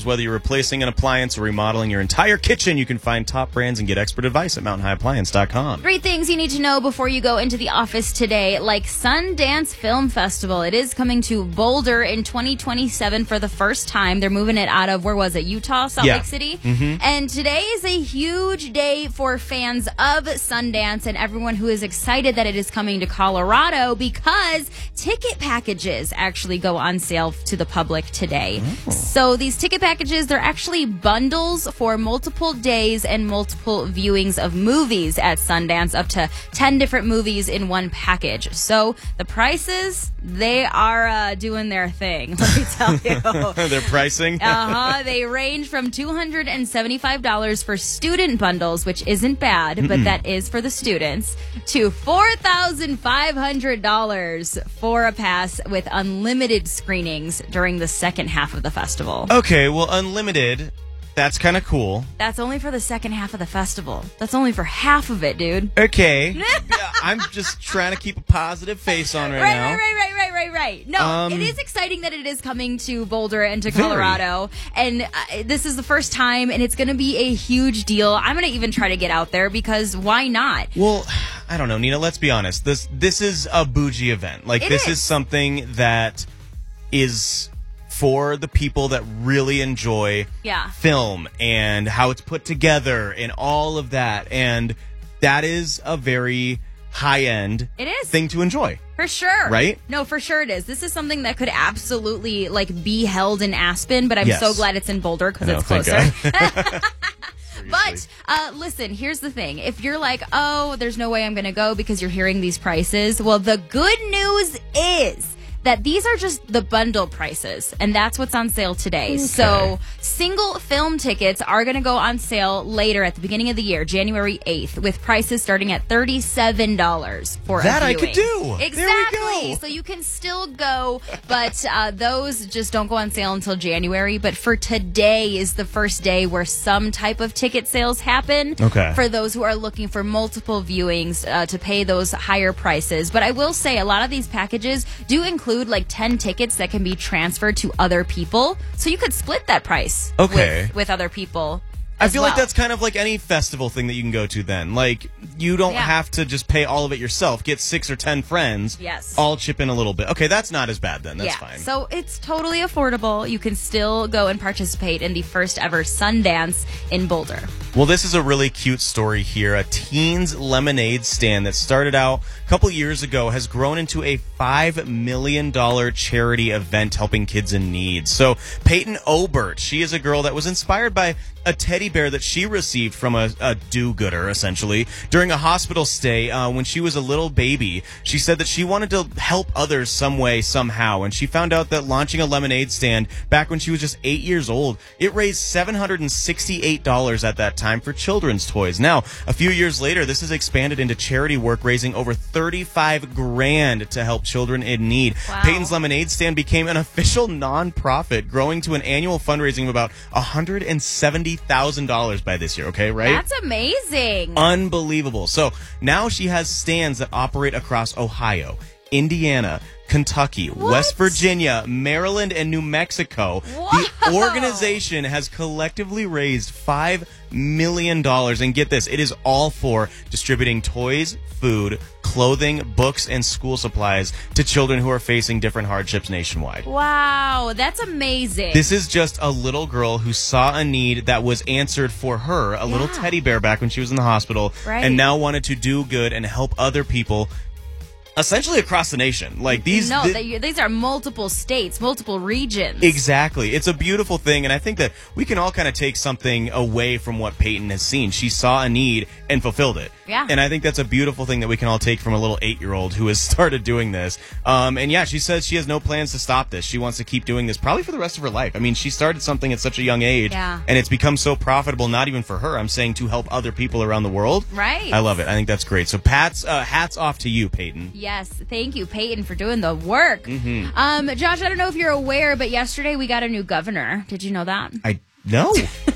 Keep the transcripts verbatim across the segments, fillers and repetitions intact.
problems. Whether you're replacing an appliance or remodeling your entire kitchen, you can find top brands and get expert advice at mountain high appliance dot com. Three things you need to know before you go into the office today, like Sundance Film Festival. It is coming to Boulder in twenty twenty-seven for the first time. They're moving it out of, where was it, Utah, Salt yeah. Lake City? Mm-hmm. And today is a huge day for fans of Sundance and everyone who is excited that it is coming to Colorado, because ticket packages actually go on sale to the public today. Oh. So these ticket packages, they're actually bundles for multiple days and multiple viewings of movies at Sundance, up to ten different movies in one package. So the prices, they are uh, doing their thing, let me tell you. They're pricing? uh-huh. They range from two hundred seventy-five dollars for student bundles, which isn't bad, Mm-mm. but that is for the students, to four thousand five hundred dollars for a pass with unlimited screenings during the second half of the festival. Okay, well, unlimited, that's kind of cool. That's only for the second half of the festival. That's only for half of it, dude. Okay. I'm just trying to keep a positive face on right, right now. Right, right, right, right, right, right. No, um, it is exciting that it is coming to Boulder and to Colorado. Very. And uh, this is the first time, and it's going to be a huge deal. I'm going to even try to get out there, because why not? Well, I don't know, Nina. Let's be honest. This this is a bougie event. Like, it this is. is something that is for the people that really enjoy yeah. film and how it's put together and all of that. And that is a very high-end it is. thing to enjoy. For sure. Right? No, for sure it is. This is something that could absolutely, like, be held in Aspen, but I'm yes. so glad it's in Boulder, because no, it's closer. But, uh, listen, here's the thing. If you're like, oh, there's no way I'm going to go because you're hearing these prices, well, the good news is that these are just the bundle prices, and that's what's on sale today. Okay. So single film tickets are going to go on sale later at the beginning of the year, January eighth, with prices starting at thirty-seven dollars for that a viewing. I could do. Exactly. There we go. So you can still go, but uh, those just don't go on sale until January. But for today is the first day where some type of ticket sales happen okay. for those who are looking for multiple viewings uh, to pay those higher prices. But I will say a lot of these packages do include like ten tickets that can be transferred to other people, so you could split that price okay. with, with other people. I feel well. like that's kind of like any festival thing that you can go to then. Like, you don't yeah. have to just pay all of it yourself. Get six or ten friends. Yes. All chip in a little bit. Okay, that's not as bad then. That's yeah. fine. So it's totally affordable. You can still go and participate in the first ever Sundance in Boulder. Well, this is a really cute story here. A teen's lemonade stand that started out a couple years ago has grown into a five million dollars charity event helping kids in need. So Peyton Obert, she is a girl that was inspired by a teddy bear that she received from a, a do-gooder, essentially, during a hospital stay uh, when she was a little baby. She said that she wanted to help others some way, somehow, and she found out that launching a lemonade stand back when she was just eight years old, it raised seven hundred sixty-eight dollars at that time for children's toys. Now, a few years later, this has expanded into charity work, raising over thirty-five grand to help children in need. Wow. Peyton's lemonade stand became an official non-profit, growing to an annual fundraising of about one hundred seventy thousand dollars by this year, okay, right? That's amazing. Unbelievable. So now she has stands that operate across Ohio, Indiana, Kentucky, what? West Virginia, Maryland, and New Mexico. Whoa. The organization has collectively raised five million dollars. And get this, it is all for distributing toys, food, clothing, books, and school supplies to children who are facing different hardships nationwide. Wow, that's amazing. This is just a little girl who saw a need that was answered for her, a yeah. little teddy bear back when she was in the hospital, right. and now wanted to do good and help other people essentially across the nation. Like these No, th- they, these are multiple states, multiple regions. Exactly. It's a beautiful thing, and I think that we can all kind of take something away from what Peyton has seen. She saw a need and fulfilled it. Yeah. And I think that's a beautiful thing that we can all take from a little eight-year-old who has started doing this. Um, and yeah, she says she has no plans to stop this. She wants to keep doing this probably for the rest of her life. I mean, she started something at such a young age, yeah. and it's become so profitable, not even for her. I'm saying to help other people around the world. Right. I love it. I think that's great. So Pat's, uh, hats off to you, Peyton. Yes. Thank you, Peyton, for doing the work. Mm-hmm. Um, Josh, I don't know if you're aware, but yesterday we got a new governor. Did you know that? I no.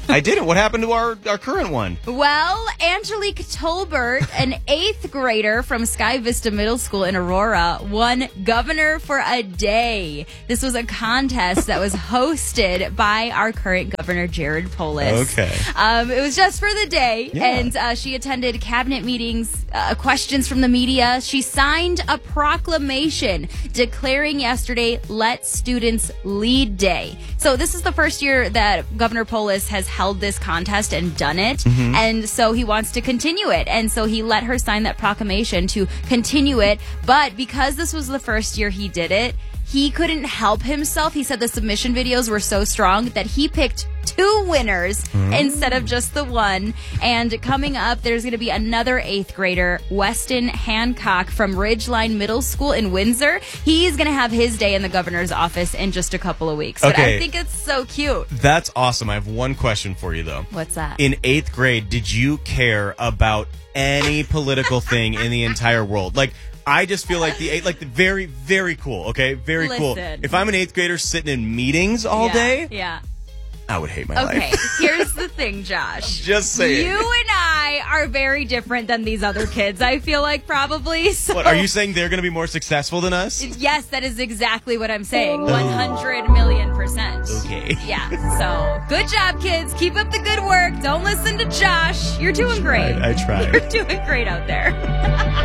I didn't. What happened to our, our current one? Well, Angelique Tolbert, an eighth grader from Sky Vista Middle School in Aurora, won Governor for a Day. This was a contest that was hosted by our current governor, Jared Polis. Okay. Um, it was just for the day, Yeah. and uh, she attended cabinet meetings, uh, questions from the media. She signed a proclamation declaring yesterday, Let Students Lead Day. So this is the first year that Governor Polis has held this contest and done it. Mm-hmm. And so he wants to continue it. And so he let her sign that proclamation to continue it. But because this was the first year he did it, he couldn't help himself. He said the submission videos were so strong that he picked two winners mm. instead of just the one. And coming up, there's going to be another eighth grader, Weston Hancock from Ridgeline Middle School in Windsor. He's going to have his day in the governor's office in just a couple of weeks. But okay. I think it's so cute. That's awesome. I have one question for you, though. What's that? In eighth grade, did you care about any political thing in the entire world? Like, I just feel like the eight, like the very, very cool. Okay, very Listen. cool. If I'm an eighth grader sitting in meetings all yeah, day, yeah, I would hate my okay, life. Okay, here's the thing, Josh. Just saying. You and I are very different than these other kids. I feel like probably. So. What, are you saying they're going to be more successful than us? Yes, that is exactly what I'm saying. One hundred million percent. Okay. Yeah. So good job, kids. Keep up the good work. Don't listen to Josh. You're doing great. I tried. You're doing great out there.